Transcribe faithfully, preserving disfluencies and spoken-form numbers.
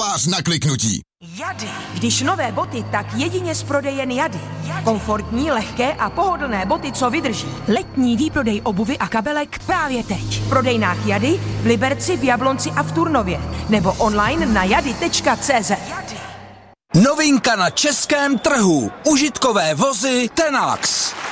Kovář na kliknutí. Jady. Když nové boty, tak jedině z prodejen Jady. Jady. Komfortní, lehké a pohodlné boty, co vydrží. Letní výprodej obuvy a kabelek právě teď. V prodejnách Jady, v Liberci, v Jablonci a v Turnově. Nebo online na jady tečka cé zet. Jady. Novinka na českém trhu. Užitkové vozy Tenax.